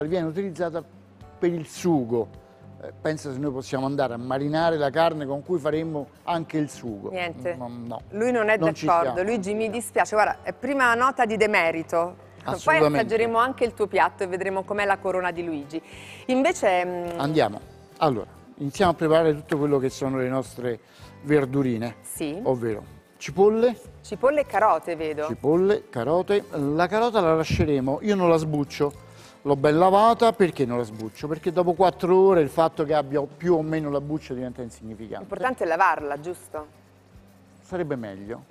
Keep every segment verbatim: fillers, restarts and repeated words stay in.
viene utilizzata per il sugo. Eh, pensa se noi possiamo andare a marinare la carne con cui faremmo anche il sugo. Niente, no, no. lui non è d'accordo. Luigi, mi dispiace, guarda, è prima nota di demerito. Poi assaggeremo anche il tuo piatto e vedremo com'è la corona di Luigi. Invece... Mh... Andiamo. Allora, iniziamo a preparare tutto quello che sono le nostre verdurine. Sì. Ovvero cipolle. Cipolle e carote, vedo. Cipolle, carote. La carota la lasceremo, io non la sbuccio. L'ho ben lavata, perché non la sbuccio? Perché dopo quattro ore il fatto che abbia più o meno la buccia diventa insignificante. L'importante è lavarla, giusto? Sarebbe meglio.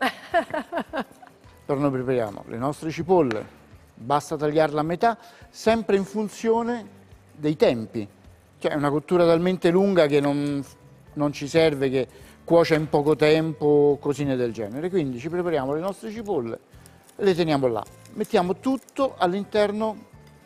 Però noi prepariamo le nostre cipolle, basta tagliarla a metà, sempre in funzione dei tempi. Cioè è una cottura talmente lunga che non, non ci serve che cuocia in poco tempo, cosine del genere. Quindi ci prepariamo le nostre cipolle, le teniamo là. Mettiamo tutto all'interno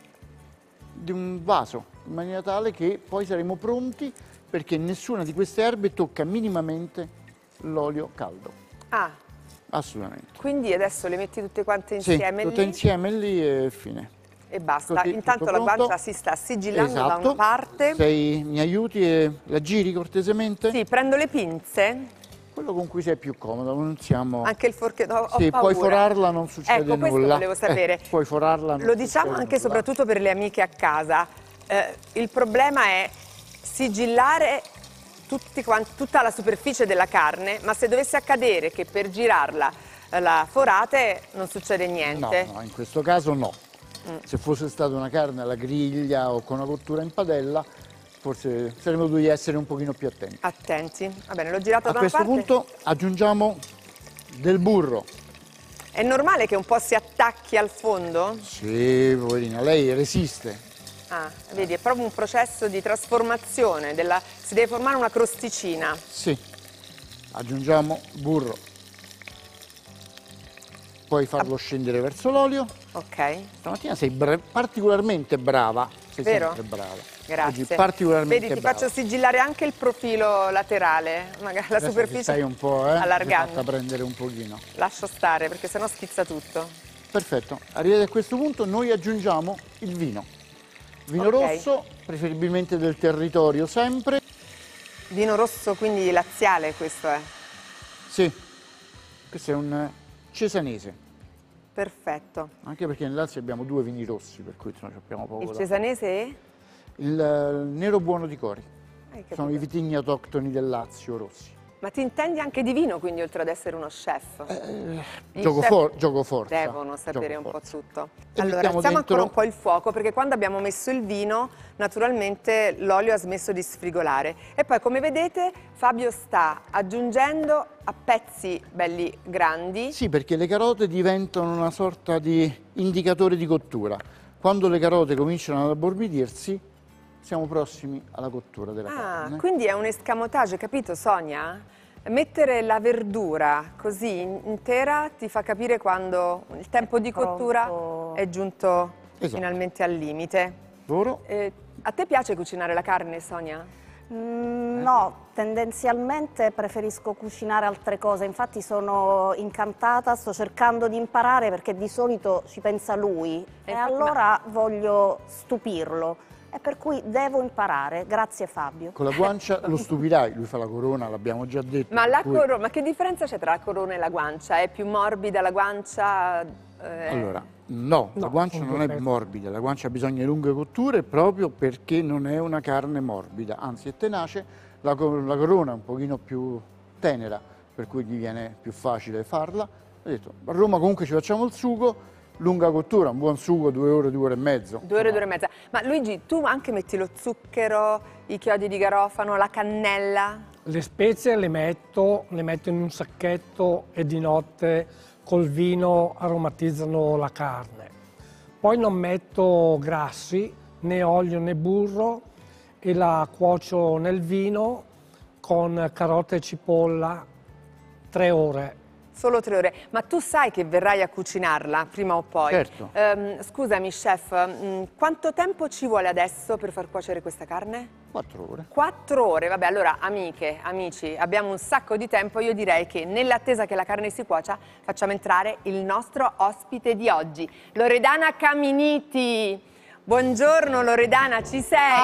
di un vaso, in maniera tale che poi saremo pronti, perché nessuna di queste erbe tocca minimamente l'olio caldo. Ah, assolutamente. Quindi adesso le metti tutte quante insieme sì, tutte lì? insieme lì e fine. E basta. Così, intanto la guancia si sta sigillando esatto. da una parte. Sei, mi aiuti e la giri cortesemente? Sì, prendo le pinze. Quello con cui sei più comodo, non siamo... Anche il forchetto, ho, sì, ho paura. puoi forarla, non succede ecco, questo nulla. volevo sapere. Eh, puoi forarla, non Lo diciamo anche nulla. soprattutto per le amiche a casa. Eh, il problema è sigillare tutti, tutta la superficie della carne, ma se dovesse accadere che per girarla la forate non succede niente. No, no, in questo caso no. Mm. Se fosse stata una carne alla griglia o con una cottura in padella, forse saremmo dovuti essere un pochino più attenti. Attenti. Va bene, l'ho girata da una parte. A questo punto aggiungiamo del burro. È normale che un po' si attacchi al fondo? Sì, poverina, lei resiste. Ah, vedi, è proprio un processo di trasformazione, della... si deve formare una crosticina. Sì, aggiungiamo burro. Puoi farlo ah. scendere verso l'olio. Ok. Stamattina sei bra particolarmente brava. Sei Vero? sempre brava. Grazie. Oggi particolarmente Vedi, ti brava. faccio sigillare anche il profilo laterale, magari la adesso superficie. Stai un po', eh? Allargando. Ti fatta prendere un pochino. Lascio stare, perché sennò schizza tutto. Perfetto. Arrivati a questo punto noi aggiungiamo il vino. Vino okay. rosso, preferibilmente del territorio sempre. Vino rosso, quindi laziale questo è? Sì, questo è un cesanese. Perfetto. Anche perché nel Lazio abbiamo due vini rossi, per cui noi abbiamo poco. Il cesanese e? Il, il nero buono di Cori. Sono i vitigni autoctoni del Lazio rossi. Ma ti intendi anche di vino, quindi, oltre ad essere uno chef? Eh, gioco, chef for gioco forza. Devono sapere gioco un forza. po' tutto. E allora, alziamo dentro... ancora un po' il fuoco, perché quando abbiamo messo il vino, naturalmente l'olio ha smesso di sfrigolare. E poi, come vedete, Fabio sta aggiungendo a pezzi belli grandi. Sì, perché le carote diventano una sorta di indicatore di cottura. Quando le carote cominciano ad abborbidirsi, siamo prossimi alla cottura della ah, carne. Quindi è un escamotage, capito Sonia? Mettere la verdura così intera ti fa capire quando il tempo di cottura Pronto. è giunto esatto. finalmente al limite. Eh, a te piace cucinare la carne, Sonia? Mm, no, tendenzialmente preferisco cucinare altre cose, infatti sono incantata, sto cercando di imparare perché di solito ci pensa lui e, e allora ma... voglio stupirlo. E per cui devo imparare, grazie Fabio. Con la guancia lo stupirai, lui fa la corona, l'abbiamo già detto. Ma, la cui... coro... Ma che differenza c'è tra la corona e la guancia? È più morbida la guancia? Eh... Allora, no, no, la guancia non è morbida, la guancia ha bisogno di lunghe cotture proprio perché non è una carne morbida, anzi è tenace, la, la corona è un pochino più tenera, per cui gli viene più facile farla. Ho detto, a Roma comunque ci facciamo il sugo, lunga cottura, un buon sugo, due ore, due ore e mezzo. Due ore, due ore e mezza. Ma Luigi, tu anche metti lo zucchero, i chiodi di garofano, la cannella? Le spezie le metto, le metto in un sacchetto e di notte col vino aromatizzano la carne. Poi non metto grassi, né olio né burro e la cuocio nel vino con carote e cipolla tre ore. Solo tre ore. Ma tu sai che verrai a cucinarla prima o poi? Certo. Um, scusami, chef, um, quanto tempo ci vuole adesso per far cuocere questa carne? Quattro ore. Quattro ore? Vabbè, allora, amiche, amici, abbiamo un sacco di tempo. Io direi che nell'attesa che la carne si cuocia, facciamo entrare il nostro ospite di oggi, Loredana Caminiti. Buongiorno Loredana, ci sei?